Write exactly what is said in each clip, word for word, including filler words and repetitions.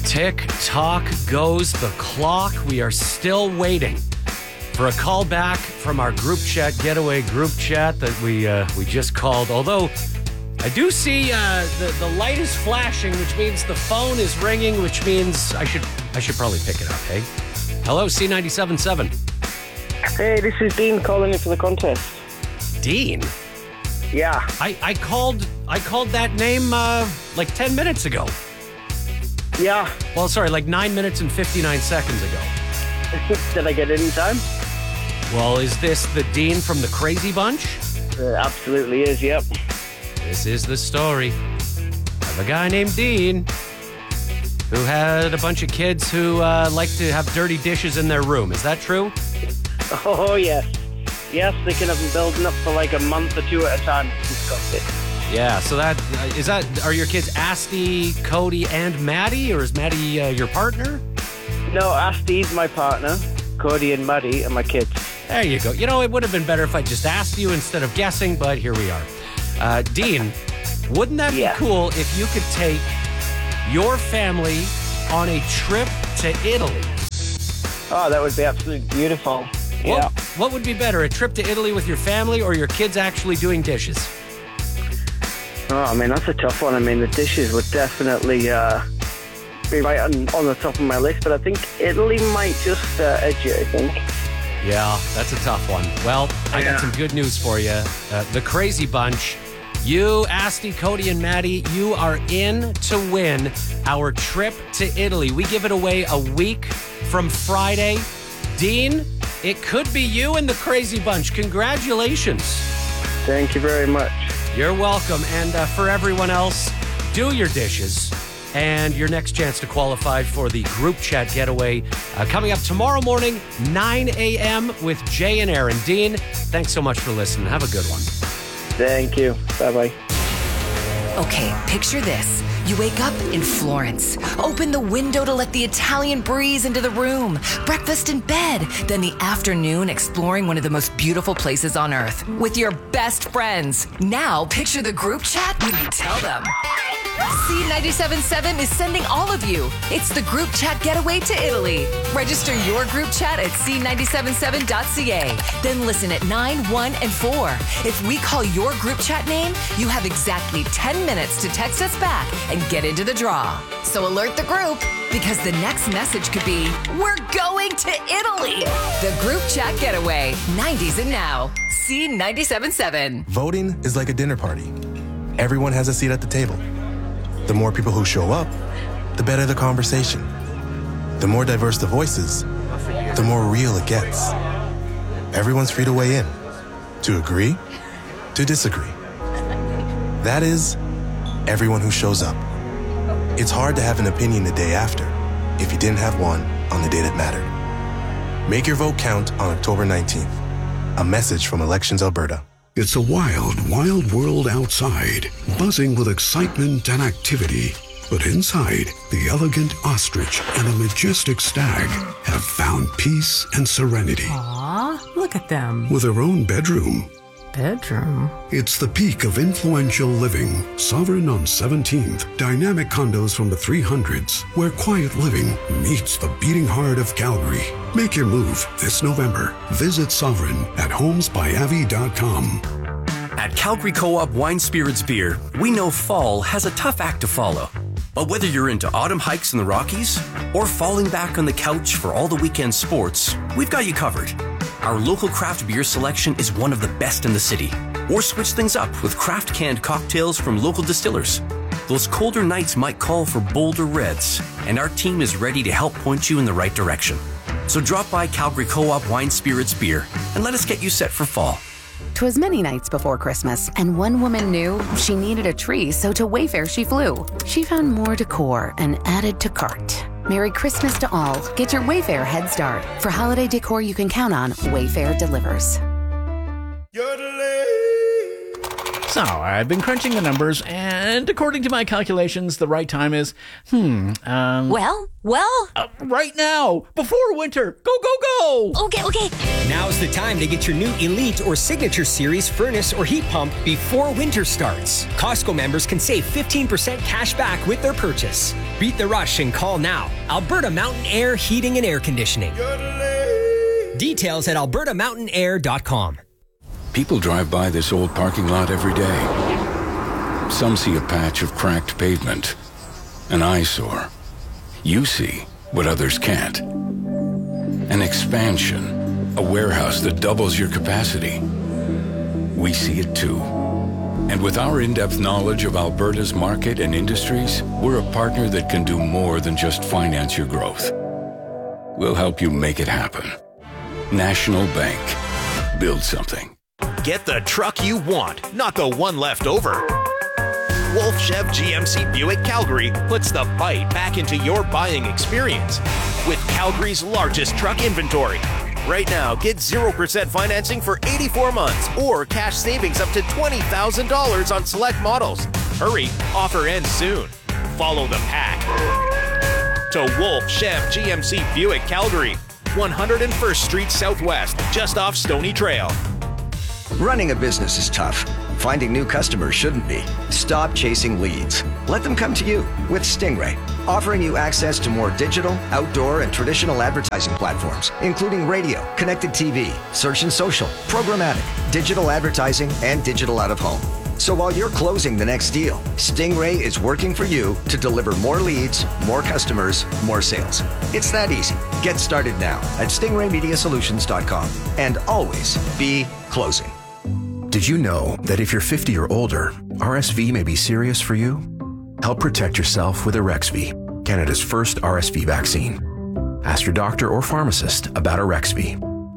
Tick-tock goes the clock. We are still waiting for a call back from our group chat, getaway group chat that we uh, we just called. Although I do see uh, the, the light is flashing, which means the phone is ringing, which means I should I should probably pick it up, hey? Hello, C ninety-seven point seven. Hey, this is Dean calling in for the contest. Dean? Yeah. I, I called I called that name uh, like ten minutes ago. Yeah. Well, sorry, like nine minutes and fifty-nine seconds ago. Did I get it in time? Well, is this the Dean from the Crazy Bunch? It absolutely is, yep. This is the story of a guy named Dean who had a bunch of kids who uh, like to have dirty dishes in their room. Is that true? Oh, yes. Yes, they can have them building up for like a month or two at a time. Disgusting. Yeah, so that, uh, is that, are your kids Asti, Cody, and Maddie, or is Maddie uh, your partner? No, Asti's my partner. Cody and Maddie are my kids. There you go. You know, it would have been better if I just asked you instead of guessing, but here we are. Uh, Dean, wouldn't that yeah. be cool if you could take your family on a trip to Italy? Oh, that would be absolutely beautiful. What, yeah. What would be better, a trip to Italy with your family or your kids actually doing dishes? Oh, I mean, that's a tough one. I mean, the dishes would definitely uh, be right on, on the top of my list, but I think Italy might just uh, edge it, I think. Yeah, that's a tough one. Well, I yeah. got some good news for you. Uh, the Crazy Bunch, you, Asti, Cody, and Maddie, you are in to win our trip to Italy. We give it away a week from Friday. Dean, it could be you and the Crazy Bunch. Congratulations. Thank you very much. You're welcome. And uh, for everyone else, do your dishes. And your next chance to qualify for the group chat getaway uh, coming up tomorrow morning, nine a.m. with Jay and Aaron. Dean, thanks so much for listening. Have a good one. Thank you. Bye-bye. Okay, picture this. You wake up in Florence. Open the window to let the Italian breeze into the room. Breakfast in bed. Then the afternoon exploring one of the most beautiful places on earth with your best friends. Now picture the group chat when you tell them. C ninety-seven point seven is sending all of you. It's the group chat getaway to Italy. Register your group chat at c nine seven seven dot c a. Then listen at nine, one, and four. If we call your group chat name, you have exactly ten minutes to text us back and get into the draw. So alert the group, because the next message could be, we're going to Italy. The group chat getaway, nineties and now. C ninety-seven point seven. Voting is like a dinner party. Everyone has a seat at the table. The more people who show up, the better the conversation. The more diverse the voices, the more real it gets. Everyone's free to weigh in, to agree, to disagree. That is, everyone who shows up. It's hard to have an opinion the day after if you didn't have one on the day that mattered. Make your vote count on October nineteenth. A message from Elections Alberta. It's a wild, wild world outside, buzzing with excitement and activity. But inside, the elegant ostrich and the majestic stag have found peace and serenity. Aw, look at them. With their own bedroom. Bedroom? It's the peak of influential living. Sovereign on seventeenth. Dynamic condos from the three hundreds, where quiet living meets the beating heart of Calgary. Make your move this November. Visit Sovereign at homes by avi dot com. At Calgary Co-op Wine Spirits Beer, we know fall has a tough act to follow. But whether you're into autumn hikes in the Rockies or falling back on the couch for all the weekend sports, we've got you covered. Our local craft beer selection is one of the best in the city. Or switch things up with craft canned cocktails from local distillers. Those colder nights might call for bolder reds, and our team is ready to help point you in the right direction. So drop by Calgary Co-op Wine Spirits Beer and let us get you set for fall. 'Twas many nights before Christmas, and one woman knew she needed a tree, so to Wayfair she flew. She found more decor and added to cart. Merry Christmas to all. Get your Wayfair head start. For holiday decor you can count on, Wayfair delivers. So, I've been crunching the numbers, and according to my calculations, the right time is, hmm, um... Well, well... Uh, right now, before winter. Go, go, go! Okay, okay. Now's the time to get your new Elite or Signature Series furnace or heat pump before winter starts. Costco members can save fifteen percent cash back with their purchase. Beat the rush and call now. Alberta Mountain Air Heating and Air Conditioning. Details at alberta mountain air dot com. People drive by this old parking lot every day. Some see a patch of cracked pavement, an eyesore. You see what others can't. An expansion, a warehouse that doubles your capacity. We see it too. And with our in-depth knowledge of Alberta's market and industries, we're a partner that can do more than just finance your growth. We'll help you make it happen. National Bank. Build something. Get the truck you want, not the one left over. Wolf Chev G M C Buick Calgary puts the bite back into your buying experience with Calgary's largest truck inventory. Right now, get zero percent financing for eighty-four months or cash savings up to twenty thousand dollars on select models. Hurry, offer ends soon. Follow the pack. To Wolf Chev G M C Buick Calgary, one hundred first Street Southwest, just off Stony Trail. Running a business is tough. Finding new customers shouldn't be. Stop chasing leads. Let them come to you with Stingray, offering you access to more digital, outdoor, and traditional advertising platforms, including radio, connected T V, search and social, programmatic, digital advertising, and digital out-of-home. So while you're closing the next deal, Stingray is working for you to deliver more leads, more customers, more sales. It's that easy. Get started now at stingray media solutions dot com and always be closing. Did you know that if you're fifty or older, R S V may be serious for you? Help protect yourself with Arexvy, Canada's first R S V vaccine. Ask your doctor or pharmacist about Arexvy.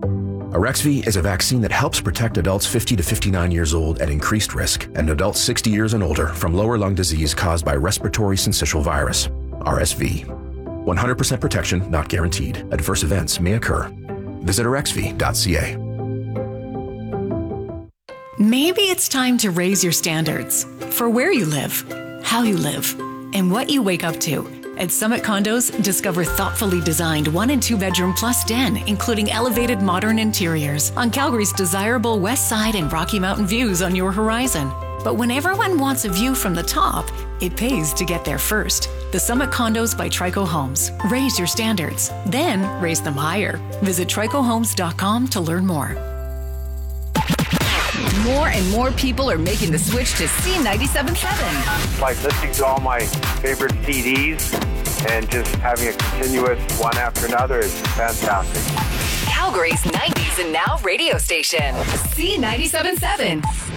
Arexvy is a vaccine that helps protect adults fifty to fifty-nine years old at increased risk and adults sixty years and older from lower lung disease caused by respiratory syncytial virus, R S V. one hundred percent protection not guaranteed. Adverse events may occur. Visit arexvy dot c a. Maybe it's time to raise your standards for where you live, how you live, and what you wake up to. At Summit Condos, discover thoughtfully designed one and two bedroom plus den, including elevated modern interiors on Calgary's desirable west side and Rocky Mountain views on your horizon. But when everyone wants a view from the top, it pays to get there first. The Summit Condos by Trico Homes. Raise your standards, then raise them higher. Visit trico homes dot com to learn more. More and more people are making the switch to C ninety-seven point seven. Like listening to all my favorite C Ds and just having a continuous one after another is fantastic. Calgary's nineties and now radio station, C ninety-seven point seven.